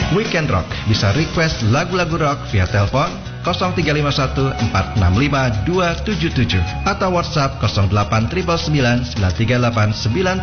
Weekend Rock bisa request lagu-lagu rock via telepon 0351 465 277 atau WhatsApp 08 999 938